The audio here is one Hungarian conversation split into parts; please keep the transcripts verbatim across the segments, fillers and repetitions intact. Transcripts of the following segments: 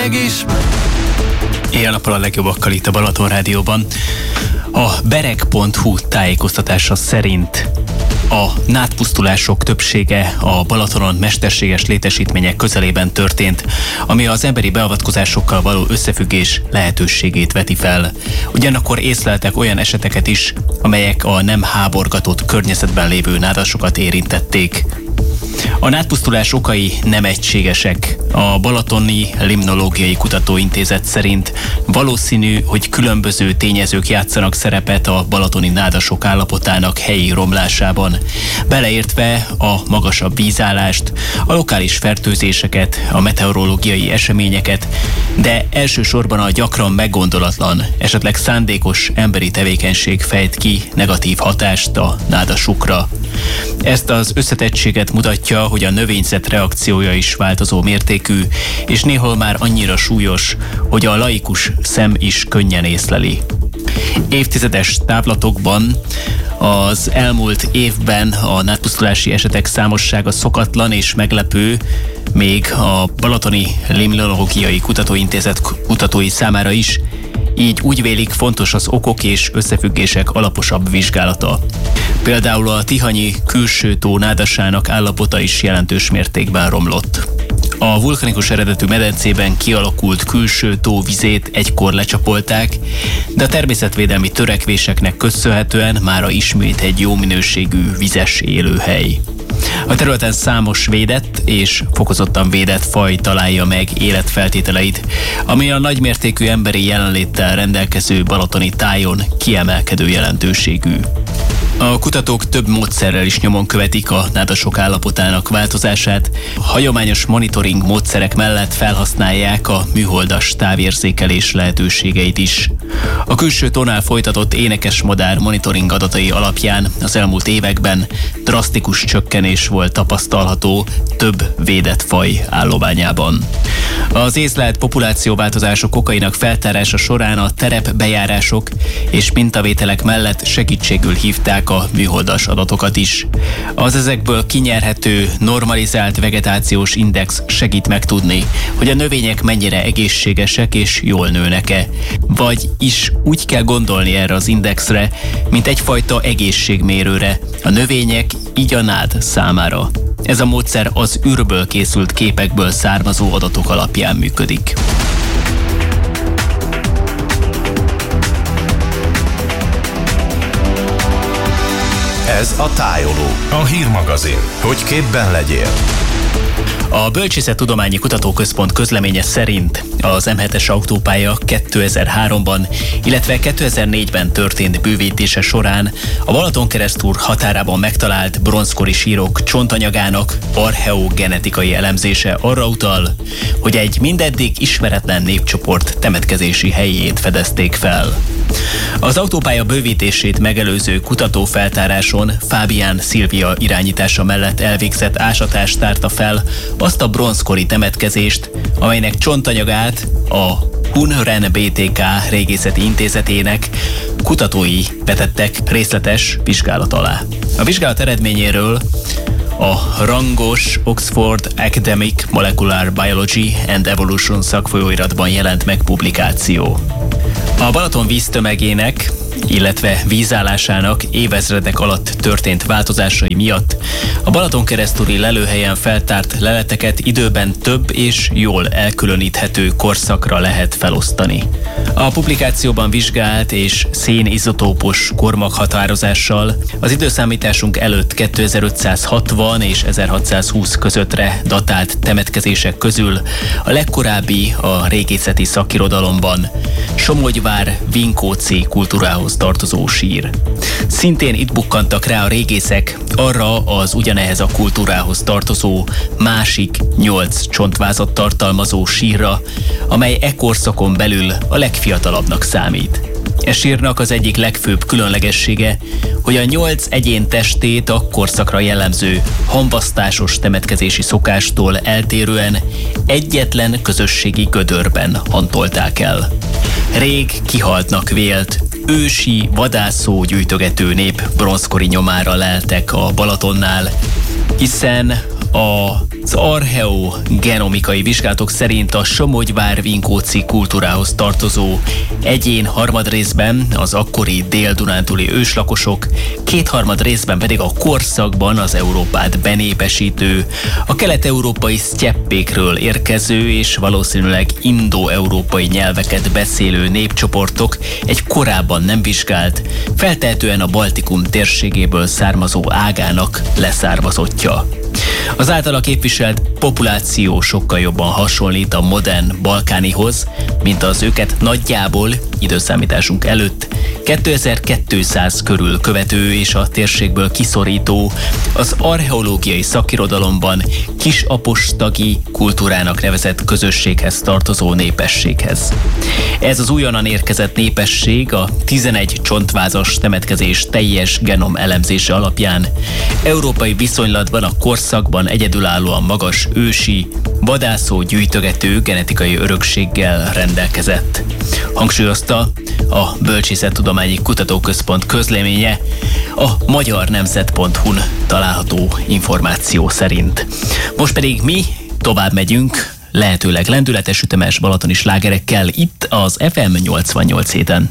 megismer. Éjjel-nappal a legjobbakkal itt a Balaton Rádióban. A bereg pont hu tájékoztatása szerint a nádpusztulások többsége a Balatonon mesterséges létesítmények közelében történt, ami az emberi beavatkozásokkal való összefüggés lehetőségét veti fel. Ugyanakkor észleltek olyan eseteket is, amelyek a nem háborgatott környezetben lévő nádasokat érintették. A nádpusztulás okai nem egységesek. A Balatoni Limnológiai Kutatóintézet szerint valószínű, hogy különböző tényezők játszanak szerepet a balatoni nádasok állapotának helyi romlásában, beleértve a magasabb vízállást, a lokális fertőzéseket, a meteorológiai eseményeket, de elsősorban a gyakran meggondolatlan, esetleg szándékos emberi tevékenység fejt ki negatív hatást a nádasukra. Ezt az összetettséget mutatja, hogy a növényzet reakciója is változó mértékű, és néhol már annyira súlyos, hogy a laikus szem is könnyen észleli. Évtizedes távlatokban az elmúlt évben a nádpusztulási esetek számossága szokatlan és meglepő, még a Balatoni Limnológiai Kutatóintézet kutatói számára is, így úgy vélik fontos az okok és összefüggések alaposabb vizsgálata. Például a Tihanyi külső tó nádasának állapota is jelentős mértékben romlott. A vulkanikus eredetű medencében kialakult külső tó vizét egykor lecsapolták, de a természetvédelmi törekvéseknek köszönhetően mára ismét egy jó minőségű vizes élőhely. A területen számos védett és fokozottan védett faj találja meg életfeltételeit, ami a nagymértékű emberi jelenléttel rendelkező balatoni tájon kiemelkedő jelentőségű. A kutatók több módszerrel is nyomon követik a nádasok állapotának változását. Hagyományos monitoring módszerek mellett felhasználják a műholdas távérzékelés lehetőségeit is. A külső tónál folytatott énekesmadár monitoring adatai alapján az elmúlt években drasztikus csökkenés volt tapasztalható több védett faj állományában. Az észlelt populációváltozások okainak feltárása során a terepbejárások és mintavételek mellett segítségül hívták a műholdas adatokat is. Az ezekből kinyerhető, normalizált vegetációs index segít megtudni, hogy a növények mennyire egészségesek és jól nőnek-e. Vagy is úgy kell gondolni erre az indexre, mint egyfajta egészségmérőre, a növények, így a nád számára. Ez a módszer az űrből készült képekből származó adatok alapján működik. Ez a Tájoló, a hírmagazin, hogy képben legyél. A Bölcsészettudományi Kutatóközpont közleménye szerint az em hetes autópálya kétezer-háromban, illetve kétezer-négyben történt bővítése során a Balatonkeresztúr határában megtalált bronzkori sírok csontanyagának archeogenetikai elemzése arra utal, hogy egy mindeddig ismeretlen népcsoport temetkezési helyét fedezték fel. Az autópálya bővítését megelőző kutatófeltáráson Fábián Szilvia irányítása mellett elvégzett ásatás tárta fel azt a bronzkori temetkezést, amelynek csontanyagát a Hunren bé té ká régészeti intézetének kutatói vetettek részletes vizsgálat alá. A vizsgálat eredményéről a rangos Oxford Academic Molecular Biology and Evolution szakfolyóiratban jelent meg publikáció. A Balaton víztömegének, illetve vízállásának évezredek alatt történt változásai miatt a Balatonkeresztúri lelőhelyen feltárt leleteket időben több és jól elkülöníthető korszakra lehet felosztani. A publikációban vizsgált és szénizotópos kormaghatározással az időszámításunk előtt kétezer-ötszázhatvan és ezerhatszázhúsz közöttre datált temetkezések közül a legkorábbi a régészeti szakirodalomban Somogyvár Vinkóci kultúrához tartozó sír. Szintén itt bukkantak rá a régészek arra az ugyanehez a kultúrához tartozó másik nyolc csontvázat tartalmazó sírra, amely e korszakon belül a legfiatalabbnak számít. E sírnak az egyik legfőbb különlegessége, hogy a nyolc egyén testét a korszakra jellemző hamvasztásos temetkezési szokástól eltérően egyetlen közösségi gödörben hantolták el. Rég kihaltnak vélt, ősi, vadászó gyűjtögető nép bronzkori nyomára leltek a Balatonnál, hiszen a Az archeogenomikai vizsgálatok szerint a Somogy-vár-Vinkóczi kultúrához tartozó egyén harmadrészben az akkori dél-dunántúli őslakosok, kétharmad részben pedig a korszakban az Európát benépesítő, a kelet-európai sztyeppékről érkező és valószínűleg indo-európai nyelveket beszélő népcsoportok egy korábban nem vizsgált, feltehetően a Baltikum térségéből származó ágának leszármazottja. Az általa képviselt populáció sokkal jobban hasonlít a modern balkánihoz, mint az őket nagyjából, időszámításunk előtt, kétezer-kétszáz körül követő és a térségből kiszorító, az archeológiai szakirodalomban kisapostagi kultúrának nevezett közösséghez tartozó népességhez. Ez az újonnan érkezett népesség a tizenegy csontvázas temetkezés teljes genom elemzése alapján európai viszonylatban a korszakban egyedülállóan magas ősi, vadászó gyűjtögető genetikai örökséggel rendelkezett. Hangsúlyozta a Bölcsészettudományi Kutatóközpont közleménye a magyar nemzet pont hu-n található információ szerint. Most pedig mi tovább megyünk, lehetőleg lendületes, ütemes balatoni slágerekkel itt az ef em nyolcvannyolc héten.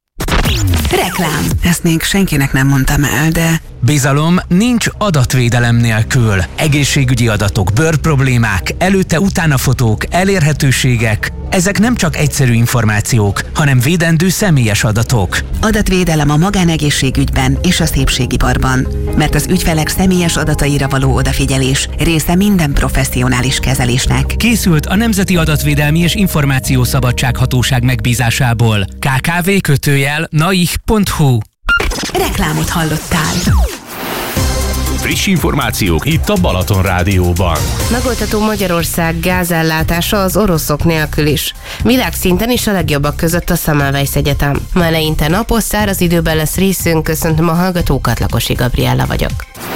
Reklám. Ezt még senkinek nem mondtam el, de... Bizalom nincs adatvédelem nélkül. Egészségügyi adatok, bőrproblémák, előtte-utána fotók, elérhetőségek. Ezek nem csak egyszerű információk, hanem védendő személyes adatok. Adatvédelem a magánegészségügyben és a szépségiparban, mert az ügyfelek személyes adataira való odafigyelés része minden professzionális kezelésnek. Készült a Nemzeti Adatvédelmi és Információszabadság Hatóság megbízásából. ká ká vé kötőjel naih pont hu. Reklámot hallottál. Friss információk itt a Balaton Rádióban. Megoldható Magyarország gázellátása az oroszok nélkül is. Világszinten is a legjobbak között a Semmelweis Egyetem. Ma eleinte napos, száraz időben lesz részünk, köszöntöm a hallgatókat, Lakosi Gabriella vagyok.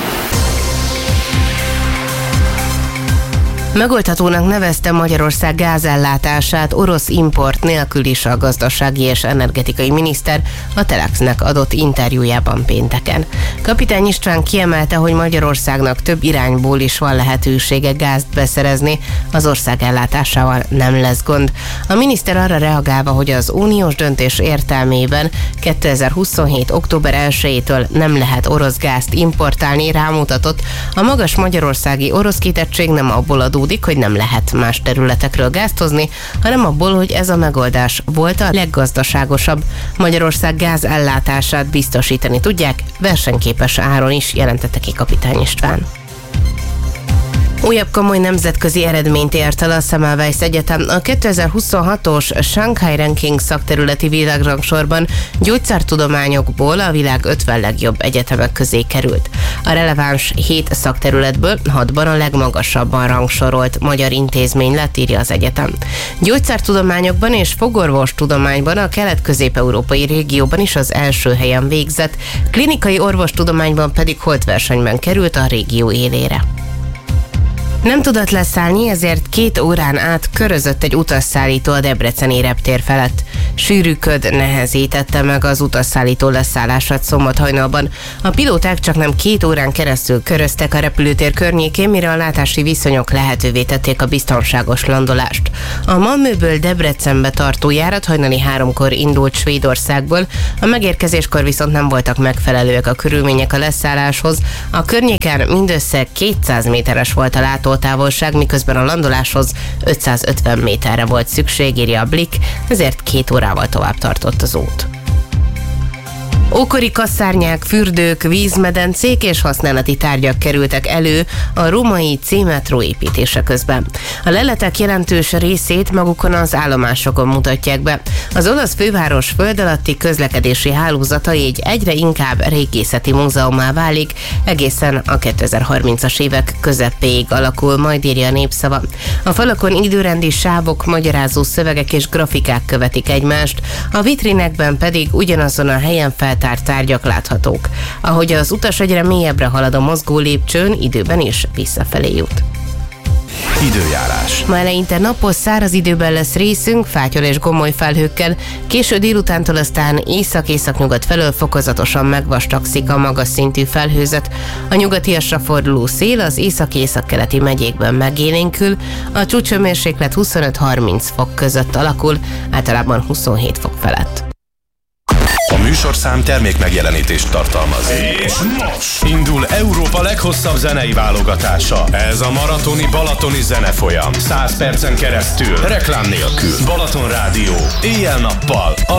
Megoldhatónak nevezte Magyarország gázellátását orosz import nélkül is a gazdasági és energetikai miniszter a Telexnek adott interjújában pénteken. Kapitány István kiemelte, hogy Magyarországnak több irányból is van lehetősége gázt beszerezni, az ország ellátásával nem lesz gond. A miniszter arra reagálva, hogy az uniós döntés értelmében kétezer-huszonhét. október elsejétől nem lehet orosz gázt importálni, rámutatott, a magas magyarországi orosz kitettség nem abból adódik, hogy nem lehet más területekről gázt hozni, hanem abból, hogy ez a megoldás volt a leggazdaságosabb. Magyarország gáz ellátását biztosítani tudják, versenyképes áron is, jelentette ki Kapitány István. Újabb komoly nemzetközi eredményt ért el a Semmelweis Egyetem. A kétezer-huszonhatos Shanghai Ranking szakterületi világrangsorban gyógyszertudományokból a világ ötven legjobb egyetemek közé került. A releváns hét szakterületből hatban a legmagasabban rangsorolt magyar intézmény lett, írja az egyetem. Gyógyszertudományokban és fogorvostudományban a kelet-közép-európai régióban is az első helyen végzett, klinikai orvostudományban pedig holtversenyben került a régió élére. Nem tudott leszállni, ezért két órán át körözött egy utasszállító a debreceni reptér felett. Sűrű köd nehezítette meg az utasszállító leszállását szombathajnalban. A pilóták csak nem két órán keresztül köröztek a repülőtér környékén, mire a látási viszonyok lehetővé tették a biztonságos landolást. A Malmöből Debrecenbe tartó járat hajnali háromkor indult Svédországból, a megérkezéskor viszont nem voltak megfelelőek a körülmények a leszálláshoz. A környéken mindössze kétszáz méteres volt a látótávolság, miközben a landoláshoz ötszázötven méterre volt szükség, írja a Blick, ezért két órával tovább tartott az út. Ókori kasszárnyák, fürdők, vízmedencék és használati tárgyak kerültek elő a római C-metró építése közben. A leletek jelentős részét magukon az állomásokon mutatják be. Az olasz főváros föld alatti közlekedési hálózata így egyre inkább régészeti múzeummá válik, egészen a kétezer-harmincas évek közepéig alakul, majd, írja a Népszava. A falakon időrendi sávok, magyarázó szövegek és grafikák követik egymást, a vitrinekben pedig ugyanazon a helyen fel tárt tárgyak láthatók. Ahogy az utas egyre mélyebbre halad a mozgó lépcsőn, időben is visszafelé jut. Időjárás. Ma eleinte napos, száraz időben lesz részünk, fátyol és gomoly felhőkkel. Késő délutántól aztán észak-északnyugat felől fokozatosan megvastagszik a magas szintű felhőzet. A nyugatiasra forduló szél az észak-északkeleti megyékben megélénkül, a csúcshőmérséklet huszonöt-harminc fok között alakul, általában huszonhét fok felett. A műsorszám termék megjelenítést tartalmaz. És most indul Európa leghosszabb zenei válogatása. Ez a maratoni balatoni zenefolyam. száz percen keresztül, reklám nélkül. Balaton Rádió. Éjjel-nappal.